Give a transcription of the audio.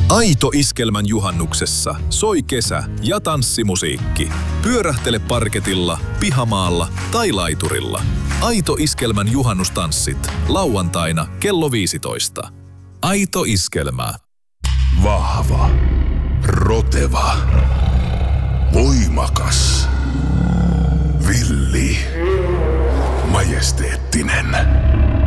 Aito Iskelmän juhannuksessa soi kesä ja tanssimusiikki. Pyörähtele parketilla, pihamaalla tai laiturilla. Aito Iskelmän juhannustanssit lauantaina kello 15. Aito Iskelmä. Vahva, roteva, voimakas, villi, majesteettinen.